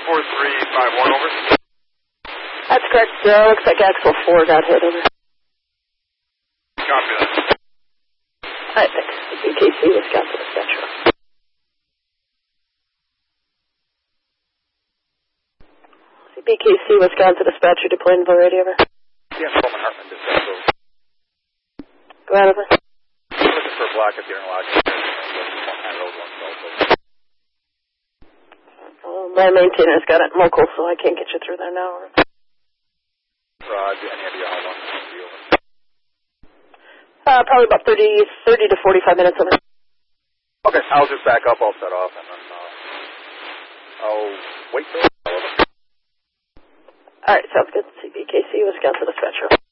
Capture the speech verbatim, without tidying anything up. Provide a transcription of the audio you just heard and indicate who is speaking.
Speaker 1: four three five one, over.
Speaker 2: That's correct. Uh, looks like Axle four got hit, over.
Speaker 1: Copy that.
Speaker 2: Alright, thanks. B K C, Wisconsin Dispatcher. B K C, Wisconsin Dispatcher, deploying the radio, over.
Speaker 1: Yeah, Coleman Hartman, Dispatcher.
Speaker 2: Go ahead, over.
Speaker 1: I'm looking for a block if you're in log.
Speaker 2: My maintainer's got it local, so I can't get you through there now.
Speaker 1: Rod, any idea how long it's going to be over?
Speaker 2: Uh, probably about thirty, thirty to forty-five minutes, over.
Speaker 1: Okay, I'll just back up, I'll set off, and then uh, I'll wait for it.
Speaker 2: Alright, sounds good. C B K C, Wisconsin Dispatcher.